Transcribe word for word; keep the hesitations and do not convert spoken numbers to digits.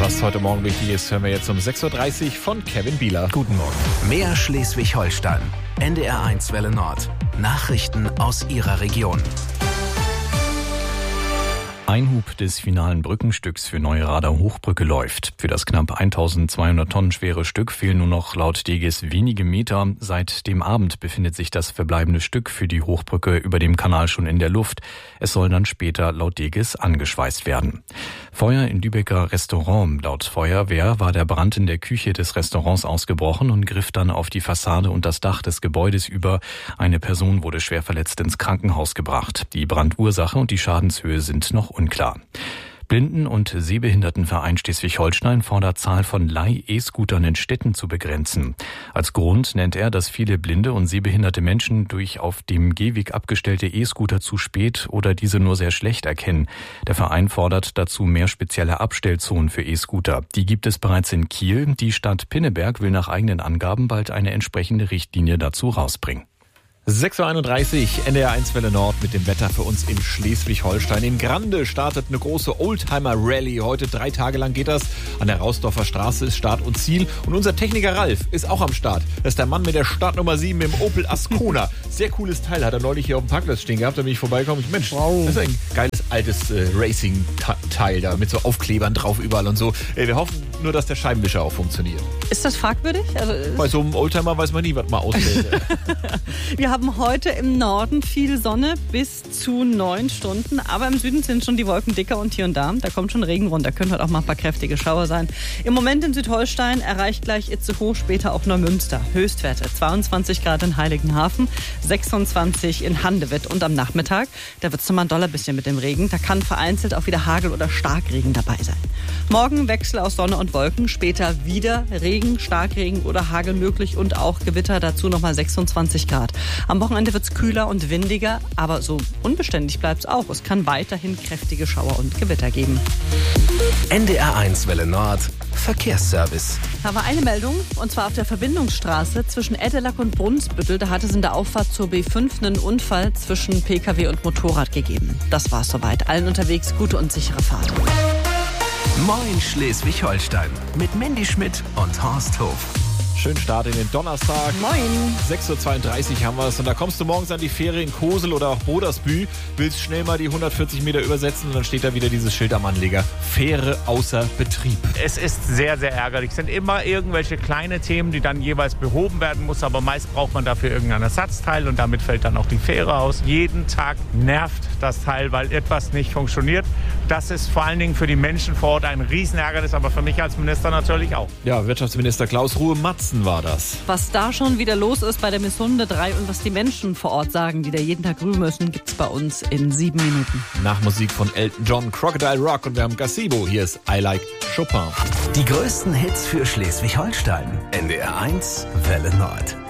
Was heute Morgen wichtig ist, hören wir jetzt um sechs Uhr dreißig von Kevin Bieler. Guten Morgen. Mehr Schleswig-Holstein. N D R eins Welle Nord. Nachrichten aus Ihrer Region. Einhub des finalen Brückenstücks für Neurader Hochbrücke läuft. Für das knapp eintausendzweihundert Tonnen schwere Stück fehlen nur noch laut D G S wenige Meter. Seit dem Abend befindet sich das verbleibende Stück für die Hochbrücke über dem Kanal schon in der Luft. Es soll dann später laut D G S angeschweißt werden. Feuer in Lübecker Restaurant. Laut Feuerwehr war der Brand in der Küche des Restaurants ausgebrochen und griff dann auf die Fassade und das Dach des Gebäudes über. Eine Person wurde schwer verletzt ins Krankenhaus gebracht. Die Brandursache und die Schadenshöhe sind noch unklar. Blinden- und Sehbehindertenverein Schleswig-Holstein fordert Zahl von Leih-E-Scootern in Städten zu begrenzen. Als Grund nennt er, dass viele blinde und sehbehinderte Menschen durch auf dem Gehweg abgestellte E-Scooter zu spät oder diese nur sehr schlecht erkennen. Der Verein fordert dazu mehr spezielle Abstellzonen für E-Scooter. Die gibt es bereits in Kiel. Die Stadt Pinneberg will nach eigenen Angaben bald eine entsprechende Richtlinie dazu rausbringen. sechs Uhr einunddreißig, N D R eins Welle Nord mit dem Wetter für uns in Schleswig-Holstein. In Grande startet eine große Oldtimer-Rallye. Heute drei Tage lang geht das. An der Rausdorfer Straße ist Start und Ziel. Und unser Techniker Ralf ist auch am Start. Das ist der Mann mit der Startnummer sieben im Opel Ascona. Sehr cooles Teil, hat er neulich hier auf dem Parkplatz stehen gehabt. Da bin ich vorbeigekommen. Mensch, wow. Das ist ein geiles altes äh, Racing-Teil da mit so Aufklebern drauf überall und so. Äh, wir hoffen nur, dass der Scheibenwischer auch funktioniert. Ist das fragwürdig? Also, Bei so einem Oldtimer weiß man nie, was man auswählt. Wir haben heute im Norden viel Sonne bis zu neun Stunden, aber im Süden sind schon die Wolken dicker und hier und da. Da kommt schon Regen runter, können heute auch mal ein paar kräftige Schauer sein. Im Moment in Südholstein erreicht gleich Itzehoe, später auch Neumünster. Höchstwerte zweiundzwanzig Grad in Heiligenhafen, sechsundzwanzig in Handewitt und am Nachmittag, da wird es nochmal ein doller bisschen mit dem Regen. Da kann vereinzelt auch wieder Hagel oder Starkregen dabei sein. Morgen Wechsel aus Sonne und Wolken, später wieder Regen, Starkregen oder Hagel möglich und auch Gewitter, dazu nochmal sechsundzwanzig Grad. Am Wochenende wird es kühler und windiger, aber so unbeständig bleibt es auch. Es kann weiterhin kräftige Schauer und Gewitter geben. N D R eins Welle Nord. Verkehrsservice. Da war eine Meldung, und zwar auf der Verbindungsstraße zwischen Eddelack und Brunsbüttel. Da hat es in der Auffahrt zur B fünf einen Unfall zwischen P K W und Motorrad gegeben. Das war's soweit. Allen unterwegs gute und sichere Fahrt. Moin Schleswig-Holstein mit Mandy Schmidt und Horst Hof. Schönen Start in den Donnerstag. Moin. sechs Uhr zweiunddreißig haben wir es. Und da kommst du morgens an die Fähre in Kosel oder auch Brodersbü, willst schnell mal die hundertvierzig Meter übersetzen und dann steht da wieder dieses Schild am Anleger. Fähre außer Betrieb. Es ist sehr, sehr ärgerlich. Es sind immer irgendwelche kleine Themen, die dann jeweils behoben werden müssen. Aber meist braucht man dafür irgendein Ersatzteil und damit fällt dann auch die Fähre aus. Jeden Tag nervt das Teil, weil etwas nicht funktioniert. Das ist vor allen Dingen für die Menschen vor Ort ein Riesenärgernis, aber für mich als Minister natürlich auch. Ja, Wirtschaftsminister Klaus Ruhe-Matzen war das. Was da schon wieder los ist bei der Miss Hunde drei und was die Menschen vor Ort sagen, die da jeden Tag rühren müssen, gibt's bei uns in sieben Minuten. Nach Musik von Elton John, Crocodile Rock und wir haben Gazebo. Hier ist I Like Chopin. Die größten Hits für Schleswig-Holstein. N D R eins Welle Nord.